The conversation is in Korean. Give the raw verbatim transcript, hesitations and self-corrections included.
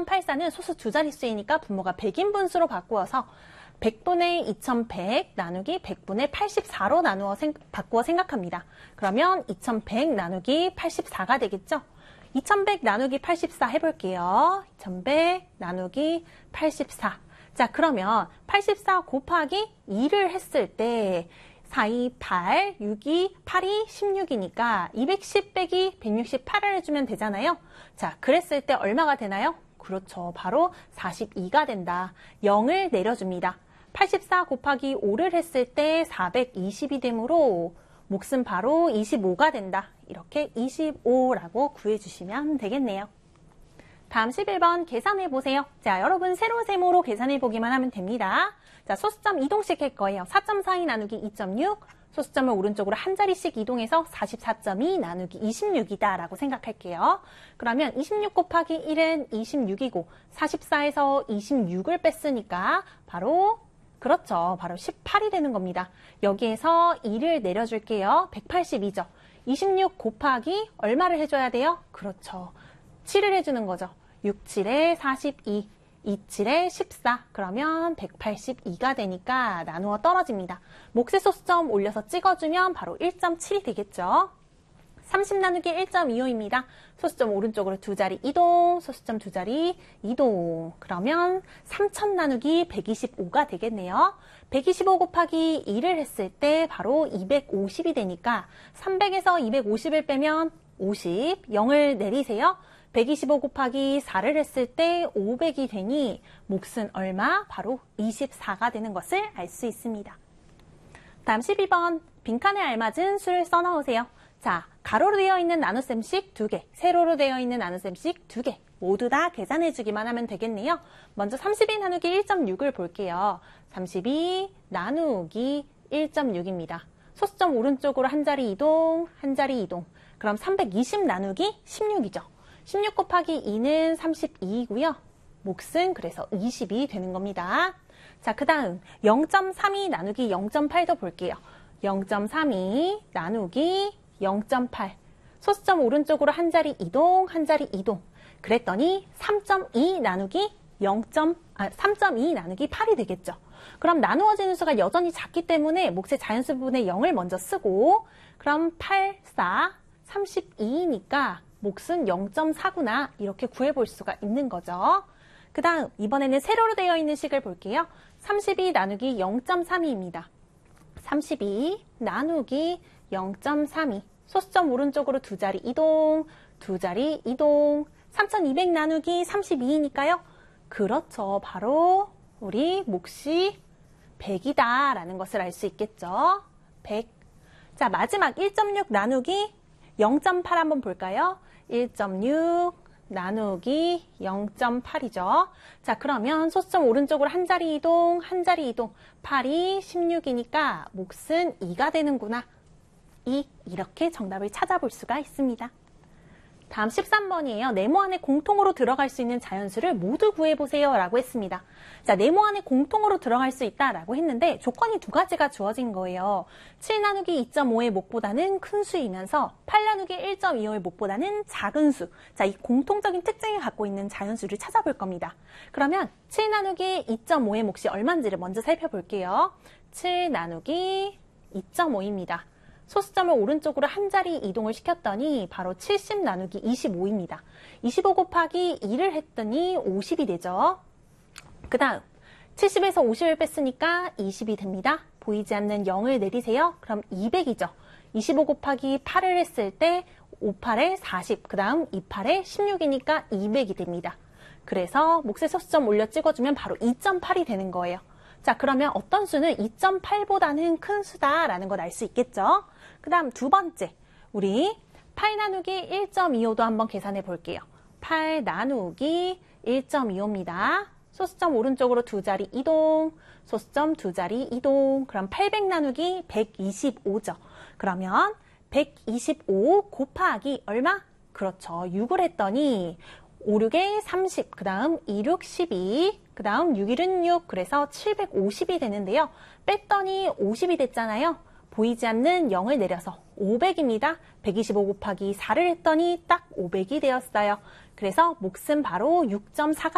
이천팔십사는 소수 두 자릿수이니까 분모가 백인 분수로 바꾸어서 백분의 이천백 나누기 백분의 팔십사로 나누어 생, 바꾸어 생각합니다. 그러면 이천백 나누기 팔십사가 되겠죠? 이천백 나누기 팔십사 해볼게요. 이천백 나누기 팔십사. 자, 그러면 팔십사 곱하기 이를 했을 때 사, 이, 팔, 육, 이, 팔이 십육이니까 이백십 빼기 백육십팔을 해주면 되잖아요. 자, 그랬을 때 얼마가 되나요? 그렇죠. 바로 사십이가 된다. 영을 내려줍니다. 팔십사 곱하기 오를 했을 때 사백이십이 되므로 몫은 바로 이십오가 된다. 이렇게 이십오라고 구해주시면 되겠네요. 다음 십일 번 계산해보세요. 자, 여러분 세로 세모로 계산해보기만 하면 됩니다. 자, 소수점 이동씩 할 거예요. 사 점 사이 나누기 이 점 육, 소수점을 오른쪽으로 한 자리씩 이동해서 사십사 점 이 나누기 이십육이다 라고 생각할게요. 그러면 이십육 곱하기 일은 이십육이고 사십사에서 이십육을 뺐으니까 바로 그렇죠. 바로 십팔이 되는 겁니다. 여기에서 이를 내려줄게요. 백팔십이죠. 이십육 곱하기 얼마를 해줘야 돼요? 그렇죠. 칠을 해주는 거죠. 육, 칠에 사십이, 이, 칠에 십사. 그러면 백팔십이가 되니까 나누어 떨어집니다. 몫의 소수점 올려서 찍어주면 바로 일 점 칠이 되겠죠. 삼십 나누기 일 점 이오입니다. 소수점 오른쪽으로 두 자리 이동, 소수점 두 자리 이동. 그러면 삼천 나누기 백이십오가 되겠네요. 백이십오 곱하기 이를 했을 때 바로 이백오십이 되니까 삼백에서 이백오십을 빼면 오십, 영을 내리세요. 백이십오 곱하기 사를 했을 때 오백이 되니 몫은 얼마? 바로 이십사가 되는 것을 알 수 있습니다. 다음 십이 번 빈칸에 알맞은 수를 써넣으세요. 자, 가로로 되어 있는 나눗셈씩 두 개, 세로로 되어 있는 나눗셈씩 두 개 모두 다 계산해주기만 하면 되겠네요. 먼저 삼십이 나누기 일 점 육을 볼게요. 삼십이 나누기 일 점 육입니다. 소수점 오른쪽으로 한 자리 이동, 한 자리 이동. 그럼 삼백이십 나누기 십육이죠. 십육 곱하기 이는 삼십이이고요. 몫은 그래서 이십이 되는 겁니다. 자, 그 다음 영 점 삼이 나누기 영 점 팔도 볼게요. 영 점 삼이 나누기 영 점 팔. 소수점 오른쪽으로 한 자리 이동, 한 자리 이동. 그랬더니 삼 점 이 나누기 영. 아, 삼 점 이 나누기 팔이 되겠죠. 그럼 나누어지는 수가 여전히 작기 때문에 몫의 자연수 부분에 영을 먼저 쓰고, 그럼 팔, 사, 삼십이이니까 몫은 영 점 사구나 이렇게 구해볼 수가 있는 거죠. 그 다음 이번에는 세로로 되어 있는 식을 볼게요. 삼십이 나누기 영 점 삼이입니다. 삼십이 나누기 영 점 삼이. 소수점 오른쪽으로 두 자리 이동, 두 자리 이동. 삼천이백 나누기 삼십이이니까요. 그렇죠. 바로 우리 몫이 백이다 라는 것을 알 수 있겠죠. 백. 자, 마지막 일 점 육 나누기 영 점 팔 한번 볼까요? 일 점 육 나누기 영 점 팔이죠. 자, 그러면 소수점 오른쪽으로 한 자리 이동, 한 자리 이동. 팔이 십육이니까 몫은 이가 되는구나. 이, 이렇게 정답을 찾아볼 수가 있습니다. 다음 십삼 번이에요. 네모 안에 공통으로 들어갈 수 있는 자연수를 모두 구해보세요 라고 했습니다. 자, 네모 안에 공통으로 들어갈 수 있다라고 했는데 조건이 두 가지가 주어진 거예요. 칠 나누기 이 점 오의 몫보다는 큰 수이면서 팔 나누기 일 점 이오의 몫보다는 작은 수. 자, 이 공통적인 특징을 갖고 있는 자연수를 찾아볼 겁니다. 그러면 칠 나누기 이 점 오의 몫이 얼마인지를 먼저 살펴볼게요. 칠 나누기 이 점 오입니다. 소수점을 오른쪽으로 한 자리 이동을 시켰더니 바로 칠십 나누기 이십오입니다. 이십오 곱하기 이를 했더니 오십이 되죠. 그 다음 칠십에서 오십을 뺐으니까 이십이 됩니다. 보이지 않는 영을 내리세요. 그럼 이백이죠. 이십오 곱하기 팔을 했을 때 오, 팔에 사십, 그 다음 이, 팔에 십육이니까 이백이 됩니다. 그래서 몫의 소수점 올려 찍어주면 바로 이 점 팔이 되는 거예요. 자, 그러면 어떤 수는 이 점 팔보다는 큰 수다라는 걸 알 수 있겠죠? 그 다음 두 번째, 우리 팔 나누기 일 점 이오도 한번 계산해 볼게요. 팔 나누기 일 점 이오입니다. 소수점 오른쪽으로 두 자리 이동, 소수점 두 자리 이동. 그럼 팔백 나누기 백이십오죠. 그러면 백이십오 곱하기 얼마? 그렇죠. 육을 했더니 오, 육에 삼십, 그 다음 이, 육, 십이, 그 다음 육, 일은 육, 그래서 칠백오십이 되는데요. 뺐더니 오십이 됐잖아요. 보이지 않는 영을 내려서 오백입니다. 백이십오 곱하기 사를 했더니 딱 오백이 되었어요. 그래서 몫은 바로 육 점 사가